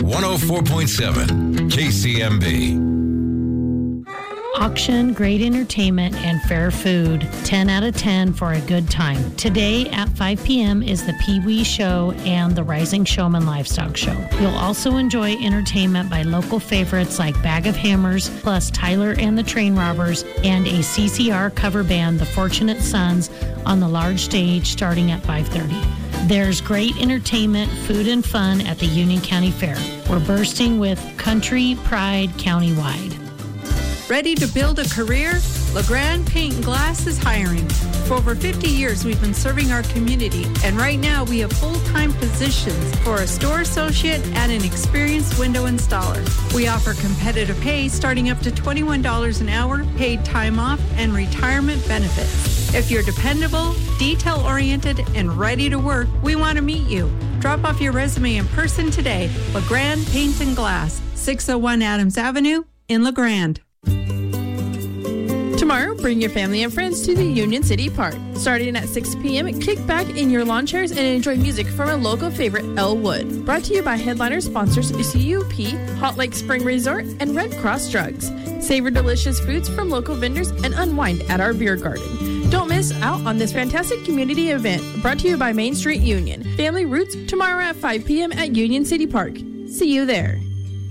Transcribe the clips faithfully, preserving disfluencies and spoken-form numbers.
one oh four point seven K C M B. Auction, great entertainment, and fair food. ten out of ten for a good time. Today at five p.m. is the Pee Wee Show and the Rising Showman Livestock Show. You'll also enjoy entertainment by local favorites like Bag of Hammers, plus Tyler and the Train Robbers, and a C C R cover band, The Fortunate Sons, on the large stage starting at five thirty. There's great entertainment, food, and fun at the Union County Fair. We're bursting with country pride countywide. Ready to build a career? LeGrand Paint and Glass is hiring. For over fifty years, we've been serving our community, and right now we have full-time positions for a store associate and an experienced window installer. We offer competitive pay starting up to twenty-one dollars an hour, paid time off, and retirement benefits. If you're dependable, detail-oriented, and ready to work, we want to meet you. Drop off your resume in person today. LeGrand Paint and Glass, six oh one Adams Avenue in LeGrand. Tomorrow, bring your family and friends to the Union City Park. Starting at six p.m., kick back in your lawn chairs and enjoy music from a local favorite, Elwood. Brought to you by headliner sponsors C U P, Hot Lake Spring Resort, and Red Cross Drugs. Savor delicious foods from local vendors and unwind at our beer garden. Don't miss out on this fantastic community event. Brought to you by Main Street Union. Family Roots, tomorrow at five p.m. at Union City Park. See you there.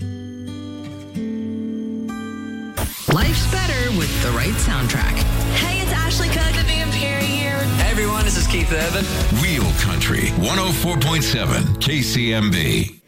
Life's better with the right soundtrack. Hey, it's Ashley Cook. Vivian Perry here. Hey, everyone. This is Keith Urban. Real Country one oh four point seven K C M B.